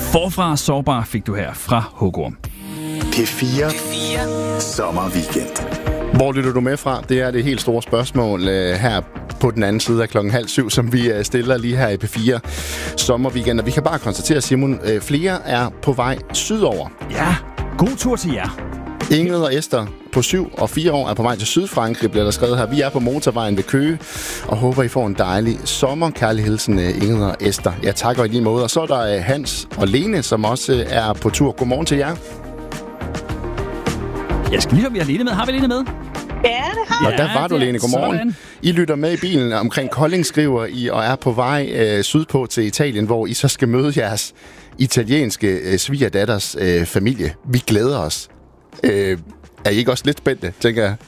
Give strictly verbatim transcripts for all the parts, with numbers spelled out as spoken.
Forfra sårbar fik du her fra Hugo. P fire, P fire. Sommerweekend. Hvor lytter du med fra? Det er det helt store spørgsmål øh, her på den anden side af klokken halv syv, som vi øh, stiller lige her i P fire Sommerweekend. Og vi kan bare konstatere, Simon, øh, flere er på vej sydover. Ja, god tur til jer. Ingrid og Esther på syv og fire år er på vej til Sydfrankrig, bliver der skrevet her. Vi er på motorvejen ved Køge og håber, I får en dejlig sommer. Kærlig hilsen, Ingrid og Esther. Jeg takker I lige måde. Og så er der Hans og Lene, som også er på tur. Godmorgen til jer. Jeg skal lige høre, om vi har Lene med. Har vi Lene med? Ja, det har Og der var du, Lene. Godmorgen. Sådan. I lytter med i bilen omkring Kolding, skriver I, og er på vej øh, sydpå til Italien, hvor I så skal møde jeres italienske øh, svigerdatters øh, familie. Vi glæder os. Øh, er I ikke også lidt spændte, tænker jeg?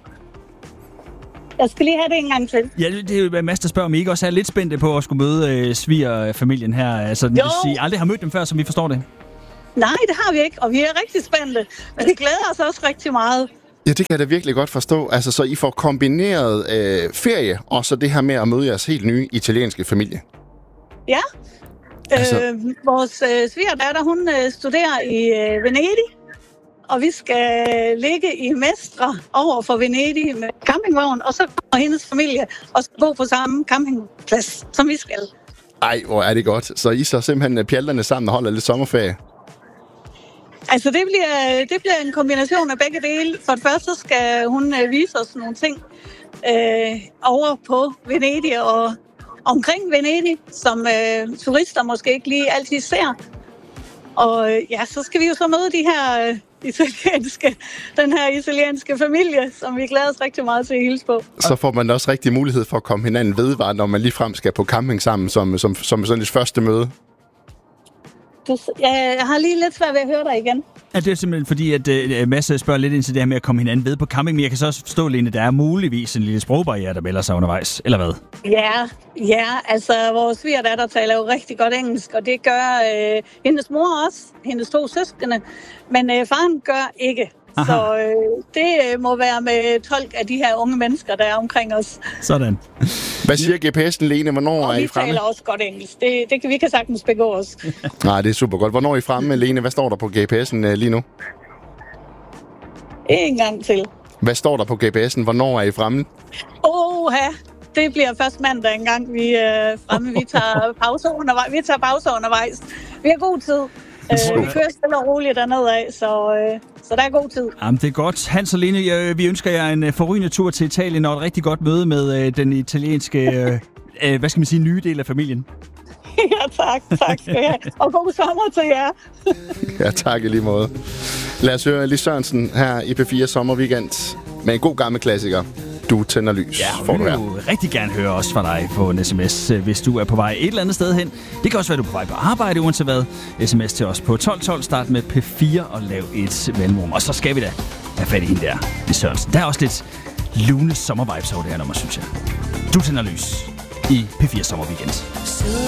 Jeg skal lige have det en gang til. Ja, det er jo Mads, der spørger, om I ikke også er lidt spændte på at skulle møde øh, svigerfamilien her. Altså, det vil sige, I aldrig har mødt dem før, som vi forstår det. Nej, det har vi ikke, og vi er rigtig spændte. Men vi glæder os også rigtig meget. Ja, det kan jeg da virkelig godt forstå. Altså, så I får kombineret øh, ferie, og så det her med at møde jeres helt nye italienske familie. Ja. Altså... Øh, vores øh, svigerdatter, hun øh, studerer i øh, Venedig. Og vi skal ligge i Mestre over for Venedig med campingvogn. Og så kommer hendes familie og skal bo på samme campingplads, som vi skal. Ej, hvor er det godt. Så I så simpelthen pjalterne sammen og holder lidt sommerferie? Altså, det bliver, det bliver en kombination af begge dele. For det første skal hun øh, vise os nogle ting øh, over på Venedig og omkring Venedig, som øh, turister måske ikke lige altid ser. Og øh, ja, så skal vi jo så møde de her øh, italienske, den her italienske familie, som vi glæder os rigtig meget til at hilse på. Så får man også rigtig mulighed for at komme hinanden ved, når man ligefrem skal på camping sammen, som, som, som sådan et første møde. Du, jeg, jeg har lige lidt svært ved at høre dig igen. Ja, det er simpelthen fordi, at uh, Mads spørger lidt ind til det her med at komme hinanden ved på camping, men jeg kan så også forstå, Lene, der er muligvis en lille sprogbarriere, der melder sig undervejs, eller hvad? Ja, ja, altså vores svigerdatter taler jo rigtig godt engelsk, og det gør øh, hendes mor også, hendes to søskende, men øh, faren gør ikke. Aha. Så øh, det øh, må være med tolk af de her unge mennesker, der er omkring os. Sådan. Hvad siger G P S'en, Lene? Hvornår og er I fremme? vi taler også godt engelsk. Det, det kan vi kan sagtens begå os. Nej, det er super godt. Hvornår er I fremme, Lene? Hvad står der på G P S'en lige nu? En gang til. Hvad står der på G P S'en? Hvornår er I fremme? Åh, det bliver først mandag engang, vi er fremme. Vi tager pauser undervejs. Vi tager pauser undervejs. Vi har god tid. Øh, vi kører stille og roligt dernede af, så, øh, så der er god tid. Jamen, det er godt. Hans og Lene, øh, vi ønsker jer en øh, forrygende tur til Italien og et rigtig godt møde med øh, den italienske, øh, øh, hvad skal man sige, nye del af familien. Ja, tak. Tak skal jeg have. Og god sommer til jer. Ja, tak i lige måde. Lad os høre Lis Sørensen her i P fire Sommerweekend med en god gammel klassiker. Du tænder lys. Ja, og vi vil jo rigtig gerne høre også fra dig på en sms, hvis du er på vej et eller andet sted hen. Det kan også være, du er på vej på arbejde, uanset hvad. Sms til os på tolv tolv, start med P fire og lav et mellemrum. Og så skal vi da have fat i hende der, Lis Sørensen. Der er også lidt lune sommervibes over det her nummer, synes jeg. Du tænder lys i P fire Sommerweekend.